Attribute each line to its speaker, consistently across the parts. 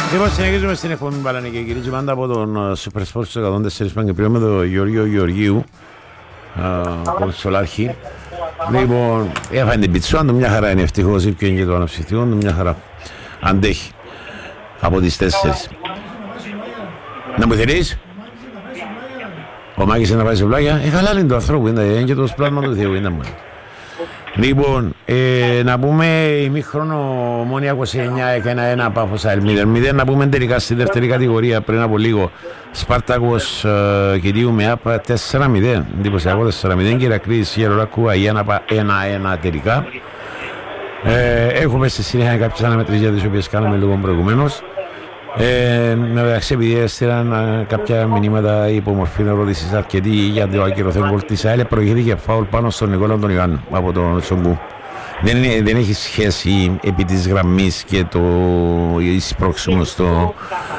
Speaker 1: Λοιπόν, συνεχίζουμε στην εκπομπή Μπαλάνη και κυρίτσι πάντα από τον Super Sports 104 Παγκυπριό με τον Γεωργίο Γεωργίου, κονσολάρχη. Λοιπόν, έφανε την πιτσουάν του, μια χαρά είναι ευτυχώς, ή ποιο είναι και το αναψυχτικό του, μια χαρά αντέχει από τις 4. Να μου θέλεις? Ο Μάκης να πάει σε βλάκια, καλά είναι το ανθρώπου, είναι και το σπλάσμα του Θεού, είναι μόνο. Λοιπόν, να πούμε ημίχρονο Ομόνοια 29 έκανε ένα Πάφος ΑΕΛ 0-0. Να πούμε τελικά στη δεύτερη κατηγορία πριν από λίγο Σπάρτακος Κυρίου με ΑΠΑ 4-0. Εντυπωσιακό 4-0 και Ηρακλής Γερολάκου Αγιάνναπα 1-1 τελικά. Έχουμε στη συνέχεια κάποιες αναμετρήσεις τις οποίες κάναμε λίγο προηγουμένως. Εντάξει, επειδή έστειλαν κάποια μηνύματα υπομορφή ερώτησης αρκετή για το ακυρωθέν γκολ της ΑΕΛ, προηγήθηκε φάουλ πάνω στον Νικόλα τον Ιωάννου από τον Τσογκού. Δεν έχει σχέση επί της γραμμής και το εισπρόξιμο στο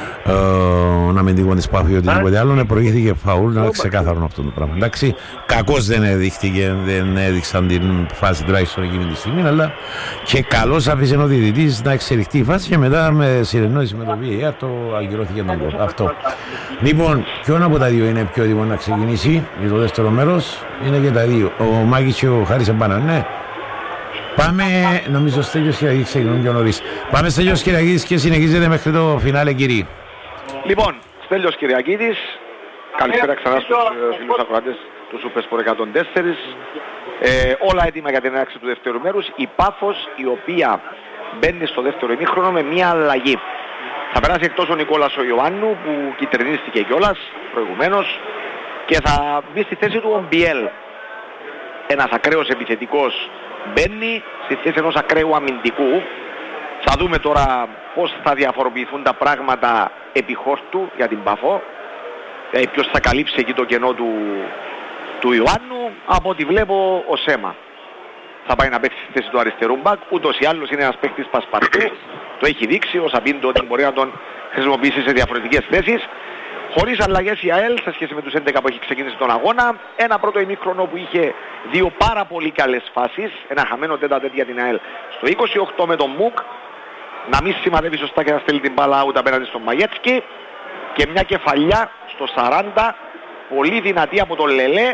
Speaker 1: αμυντικό της Πάφη ή οτιδήποτε άλλο. Προηγήθηκε φάουλ, να ξεκάθαρο αυτό το πράγμα. Εντάξει, κακώς δεν έδειχτηκε, δεν έδειξαν την φάση τουλάχιστον εκείνη τη στιγμή, αλλά και καλώς άφησε ο διαιτητής να εξελιχθεί η φάση και μετά με συνεννόηση με το VAR το ακυρώθηκε τον γκολ. Αυτό. Λοιπόν, ποιον από τα δύο είναι πιο έτοιμο να ξεκινήσει για το δεύτερο μέρος? Είναι και τα δύο. Ο Μάκης και ο Χάρης Εμπάνα, ναι. Πάμε, νομίζω Στέλιος Κυριακής ξεκινούν πιο νωρίς. Πάμε Στέλιος Κυριακής και συνεχίζεται μέχρι το φινάλε, κύριοι.
Speaker 2: Λοιπόν, Στέλιος Κυριακίδης, καλησπέρα ξανά στους φίλους ακροατές του Super Sport 104. Όλα έτοιμα για την έναρξη του δεύτερου μέρους. Η Πάφος, η οποία μπαίνει στο δεύτερο ημίχρονο με μια αλλαγή. Θα περάσει εκτός ο Νικόλας ο Ιωάννου που κυτρινίστηκε κιόλας προηγουμένως και θα μπει στη θέση του ο Μπιέλ. Ένας ακραίος επιθετικός μπαίνει στη θέση ενός ακραίου αμυντικού. Θα δούμε τώρα πώς θα διαφοροποιηθούν τα πράγματα επί χόρτου για την Πάφο. Ποιος θα καλύψει εκεί το κενό του Ιωάννου. Από ό,τι βλέπω ο Σέμα θα πάει να παίξει στη θέση του αριστερού μπακ. Ούτως ή άλλως είναι ένας παίκτης πασπαρτού. Το έχει δείξει ο Σαμπίντο ότι μπορεί να τον χρησιμοποιήσει σε διαφορετικές θέσεις. Χωρίς αλλαγές η ΑΕΛ σε σχέση με τους 11 που έχει ξεκινήσει τον αγώνα. Ένα πρώτο ημίχρονο που είχε δύο πάρα πολύ καλές φάσεις. Ένα χαμένο τέτα-τέτ για την ΑΕΛ στο 28 με τον Μουκ να μην σημαδεύει σωστά και να στέλνει την μπάλα out απέναντι στον Μαγέτσκι. Και μια κεφαλιά στο 40 πολύ δυνατή από τον Λελέ.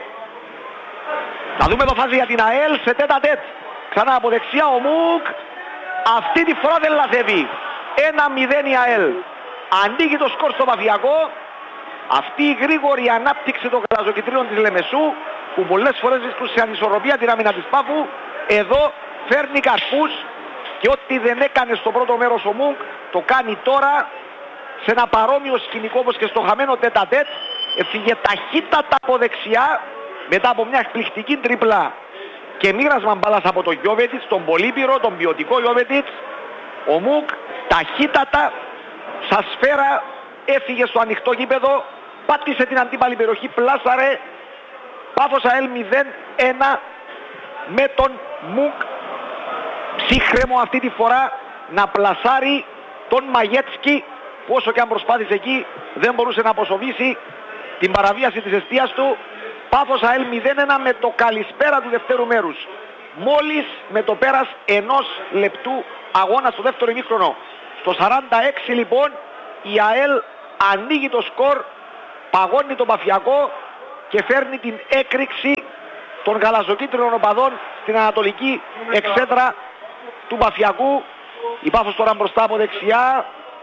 Speaker 2: Να δούμε το φάση για την ΑΕΛ σε τέτα-τέτ. Ξανά από δεξιά ο Μουκ. Αυτή τη φορά δεν λαθεύει. 1-0 η ΑΕΛ. Ανοίγει το σκορ στο Παφιακό. Αυτή η γρήγορη ανάπτυξη των γαλαζοκυτρίνων της Λεμεσού που πολλές φορές βρίσκουν σε ανισορροπία την άμυνα της Πάφου, εδώ φέρνει καρπούς και ό,τι δεν έκανε στο πρώτο μέρος ο Μουκ το κάνει τώρα σε ένα παρόμοιο σκηνικό όπως και στο χαμένο τέτα-τέτ. Έφυγε ταχύτατα από δεξιά μετά από μια εκπληκτική τρίπλα και μοίρασμα μπάλας από τον Γιώβετιτς, τον Πολύπυρο, τον ποιοτικό Γιώβετιτς. Ο Μουκ ταχύτατα σαν σφαίρα έφυγε στο ανοιχτό γήπεδο, πάτησε την αντίπαλη περιοχή, πλάσαρε. Πάφος ΑΕΛ 0-1 με τον Μουκ ψύχρεμο αυτή τη φορά να πλασάρει τον Μαγέτσκι που όσο και αν προσπάθησε εκεί δεν μπορούσε να αποσοβήσει την παραβίαση της εστίας του. Πάφος ΑΕΛ 0-1 με το καλησπέρα του δευτέρου μέρους. Μόλις με το πέρας ενός λεπτού αγώνα στο δεύτερο ημίχρονο. Στο 46 λοιπόν η ΑΕΛ ανοίγει το σκορ, παγώνει τον Παφιακό και φέρνει την έκρηξη των γαλαζοκίτρινων οπαδών στην ανατολική εξέδρα του Παφιακού. Η Πάφος τώρα μπροστά από δεξιά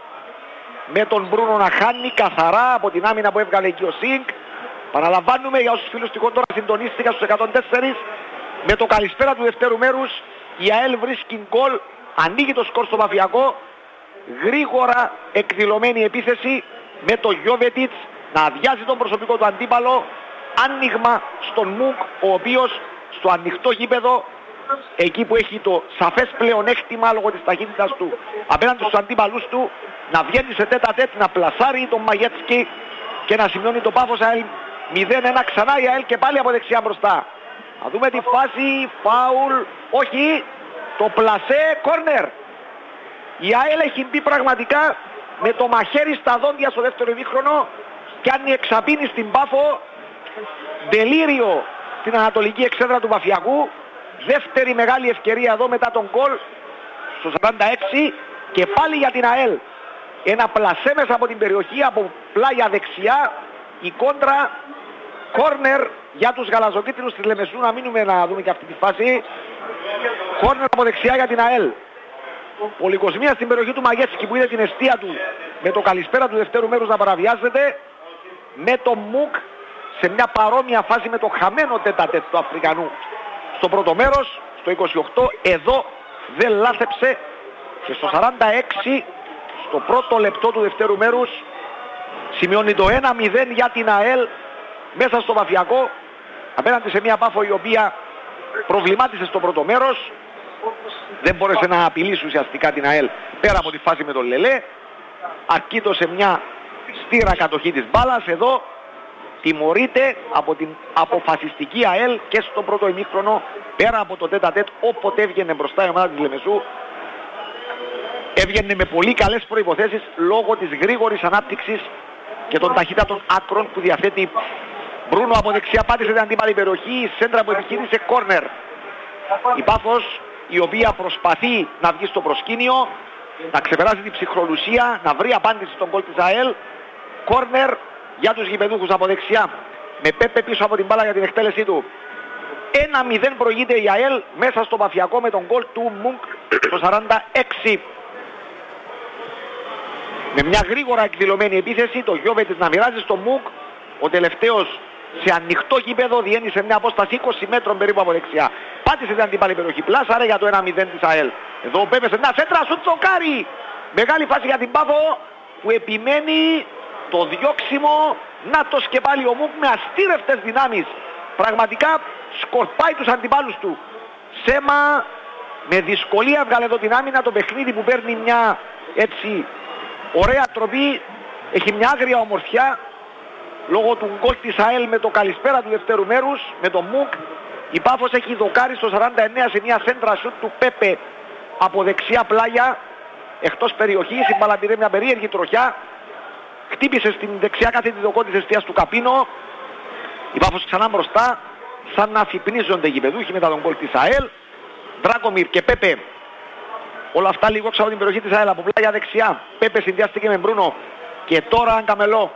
Speaker 2: με τον Μπρούνο να χάνει καθαρά από την άμυνα που έβγαλε εκεί ο Σινκ. Παραλαμβάνουμε για όσους φίλους τυχόν τώρα συντονίστηκαν στους 104 με το καλησπέρα του δευτέρου μέρους. Η ΑΕΛ βρίσκει γκολ, ανοίγει το σκορ στο Παφιακό. Γρήγορα εκδηλωμένη επίθεση με το Γιώβετιτς να αδειάζει τον προσωπικό του αντίπαλο. Άνοιγμα στον Μουκ ο οποίος στο ανοιχτό γήπεδο εκεί που έχει το σαφές πλεονέκτημα λόγω της ταχύτητας του απέναντι στους αντίπαλους του να βγαίνει σε τέτα-τέτ, να πλασάρει τον Μαγέτσκι και να σημειώνει το Πάφος ΑΕΛ 0-1 ξανά η ΑΕΛ και πάλι από δεξιά μπροστά. Θα δούμε τη φάση, φάουλ, όχι, το πλασέ, κόρνερ. Η ΑΕΛ έχει μπει πραγματικά με το μαχαίρι στα δόντια στο δεύτερο ημίχρονο και αν εξαπίνει στην Πάφο, τελείριο στην ανατολική εξέδρα του Παφιακού. Δεύτερη μεγάλη ευκαιρία εδώ μετά τον γκολ στο 46 και πάλι για την ΑΕΛ. ένα πλασέ μέσα από την περιοχή, από πλάγια δεξιά, η κόντρα, κόρνερ για τους γαλαζοκίτρινους της Λεμεσού, να μείνουμε να δούμε και αυτή τη φάση. Κόρνερ από δεξιά για την ΑΕΛ. Πολυκοσμία στην περιοχή του Μαγέτσκι που είδε την εστία του με το καλησπέρα του δευτέρου μέρους να παραβιάζεται, με το Μουκ σε μια παρόμοια φάση με το χαμένο τέτα-τέτ του Αφρικανού στο πρώτο μέρος, στο 28, εδώ δεν λάθεψε και στο 46, στο πρώτο λεπτό του δευτέρου μέρους, σημειώνει το 1-0 για την ΑΕΛ μέσα στο Παφιακό, απέναντι σε μια Πάφο η οποία προβλημάτισε στο πρώτο μέρος, δεν μπόρεσε να απειλήσει ουσιαστικά την ΑΕΛ πέρα από τη φάση με τον Λελέ, αρκείτο σε μια στήρα κατοχή της μπάλας. Εδώ τιμωρείται από την αποφασιστική ΑΕΛ και στο πρώτο ημίχρονο, πέρα από το τέτα-τέτ, όποτε έβγαινε μπροστά η ομάδα της Λεμεσού, έβγαινε με πολύ καλές προϋποθέσεις λόγω της γρήγορης ανάπτυξης και των ταχύτατων άκρων που διαθέτει. Μπρούνο από δεξιά πάτησε την αντίπαλη περιοχή, η σέντρα που επιχείρησε κόρνερ. Η Πάφος η οποία προσπαθεί να βγει στο προσκήνιο, να ξεπεράσει την ψυχρολουσία, να βρει απάντηση στον γκολ της ΑΕΛ. Κόρνερ για τους γηπεδούχους από δεξιά, με Πέπε πίσω από την μπάλα για την εκτέλεσή του. 1-0 προηγείται η ΑΕΛ μέσα στο Παφιακό με τον γκολ του Μουγκ στο 46. Με μια γρήγορα εκδηλωμένη επίθεση, το Γιώβετης να μοιράζει στο Μουγκ, ο τελευταίος σε ανοιχτό γήπεδο διένυσε μια απόσταση 20 μέτρων περίπου από δεξιά. Πάτησε την αντίπαλη περιοχή, πλάσαρε για το 1-0 της ΑΕΛ. Εδώ ο Πέπε σε μια σέντρα, σου τσοκάρει. Μεγάλη φάση για την Πάφο που επιμένει το διώξιμο. Νάτος και πάλι ο Μουγκ με αστήρευτες δυνάμεις. Πραγματικά σκορπάει τους αντιπάλους του. Σέμα με δυσκολία έβγαλε εδώ την άμυνα, το παιχνίδι που παίρνει μια έτσι ωραία τροπή. Έχει μια άγρια ομορφιά λόγω του γκολ της ΑΕΛ με το καλησπέρα του δευτέρου μέρους, με τον Μουγκ. Η Πάφος έχει δοκάρει στο 49 σε μια σέντρα σουτ του Πέπε από δεξιά πλάγια, εκτός περιοχής. Η μπάλα πήρε μια περίεργη τροχιά, χτύπησε στην δεξιά κάθετη δοκό της εστίας του Καπίνο. Η Πάφος ξανά μπροστά, σαν να αφυπνίζονται οι γηπεδούχοι μετά τον γκολ της ΑΕΛ. Ντράκομιρ και Πέπε, όλα αυτά λίγο έξω από την περιοχή της ΑΕΛ, από πλάγια δεξιά. Πέπε συνδυάστηκε με Μπρούνο και τώρα Αγκαμελό.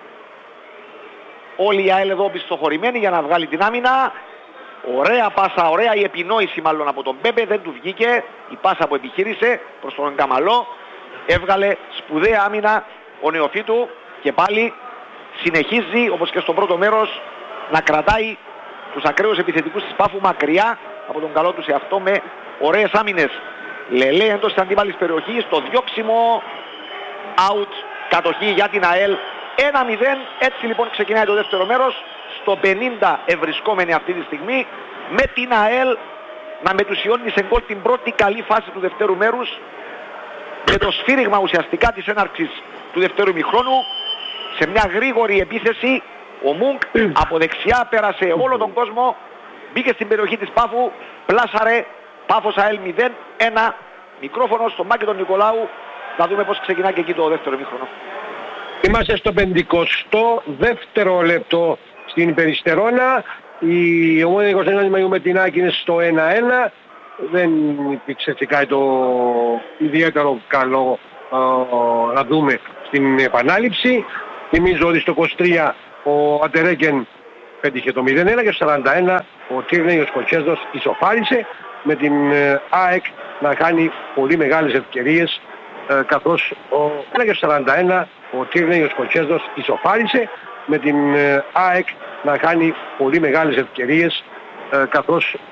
Speaker 2: Όλη η ΑΕΛ εδώ πιστοχωρημένη για να βγάλει την άμυνα. Ωραία πάσα, ωραία η επινόηση μάλλον από τον Πέπε, δεν του βγήκε η πάσα που επιχείρησε προς τον Αγκαμαλό. Έβγαλε σπουδαία άμυνα ο νεοφύτου και πάλι συνεχίζει όπως και στο πρώτο μέρος να κρατάει τους ακραίους επιθετικούς της Πάφου μακριά από τον καλό του σε αυτό με ωραίες άμυνες. Λελέ εντός της αντίπαλης περιοχής, το διώξιμο, out, κατοχή για την ΑΕΛ. 1-0, έτσι λοιπόν ξεκινάει το δεύτερο μέρος, στο 50 ευρισκόμενη αυτή τη στιγμή, με την ΑΕΛ να μετουσιώνει σε γκολ την πρώτη καλή φάση του δευτέρου μέρους, με το σφύριγμα ουσιαστικά της έναρξης του δευτέρου ημιχρόνου, σε μια γρήγορη επίθεση. Ο Μουγκ από δεξιά πέρασε όλο τον κόσμο, μπήκε στην περιοχή της Πάφου, πλάσαρε. Πάφος ΑΕΛ 0-1, μικρόφωνο στον Μάκη τον Νικολάου, να δούμε πώς ξεκινά και εκεί το δεύτερο ημίχρονο.
Speaker 3: Είμαστε στο 52ο λεπτό στην Περιστερώνα. Η Ομόνια 21 Μαΐου με την Άκη είναι στο 1-1. Δεν υπήρξε κάτι το ιδιαίτερο καλό να δούμε στην επανάληψη. Θυμίζω ότι στο 23 ο Αντερέγκεν πέτυχε το 0-1 και στο 41 ο Τύρνεϊος Κοτσέδος ισοφάρισε, με την ΑΕΚ να κάνει πολύ μεγάλες ευκαιρίες, καθώς και στο 41 ο Τύρνεϊος Κοτσέδος ισοφάρισε, με την ΑΕΚ να κάνει πολύ μεγάλες ευκαιρίες, καθώς